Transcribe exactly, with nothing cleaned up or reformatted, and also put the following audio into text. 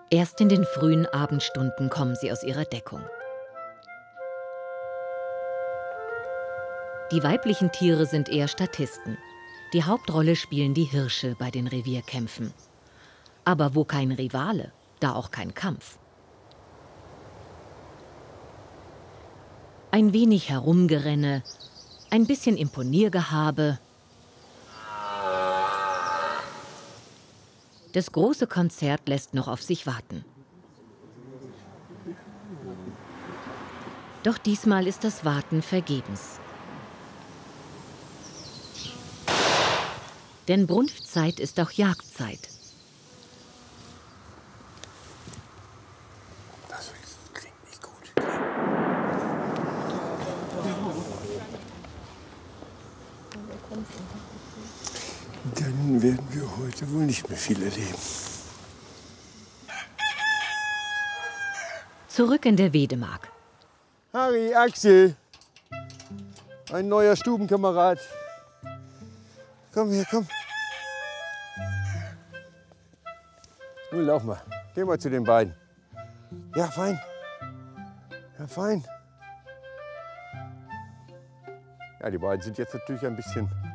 Erst in den frühen Abendstunden kommen sie aus ihrer Deckung. Die weiblichen Tiere sind eher Statisten. Die Hauptrolle spielen die Hirsche bei den Revierkämpfen. Aber wo kein Rivale, da auch kein Kampf. Ein wenig Herumgerenne, ein bisschen Imponiergehabe. Das große Konzert lässt noch auf sich warten. Doch diesmal ist das Warten vergebens. Denn Brunftzeit ist auch Jagdzeit. Das klingt nicht gut. Dann werden wir heute wohl nicht mehr viel erleben. Zurück in der Wedemark. Harry, Axel, ein neuer Stubenkamerad. Komm her, komm. Nun lauf mal. Geh mal zu den beiden. Ja, fein. Ja, fein. Ja, die beiden sind jetzt natürlich ein bisschen